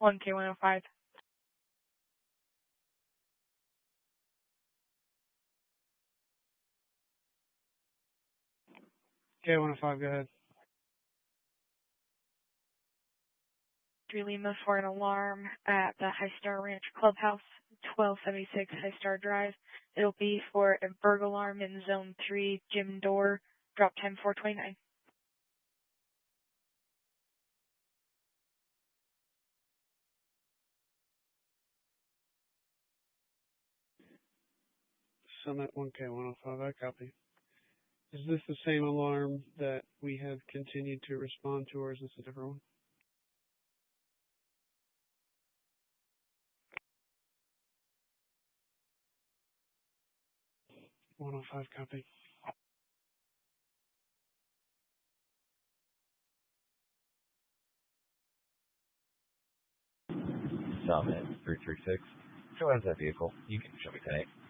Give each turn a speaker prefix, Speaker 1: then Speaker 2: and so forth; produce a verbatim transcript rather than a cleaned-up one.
Speaker 1: one K one oh five.
Speaker 2: K one oh five, go ahead.
Speaker 1: three Lima for an alarm at the High Star Ranch Clubhouse, twelve seventy-six High Star Drive. It'll be for a burg alarm in Zone three, gym door, drop time four twenty-nine.
Speaker 2: Summit one K one oh five, I copy. Is this the same alarm that we have continued to respond to, or is this a different one? one oh five, copy.
Speaker 3: Summit three three six. Show as that vehicle. You can show me today.